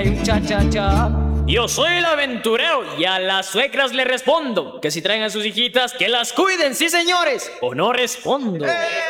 cha cha cha. Yo soy el aventurero y a las suegras le respondo que si traen a sus hijitas que las cuiden, sí señores, o no respondo.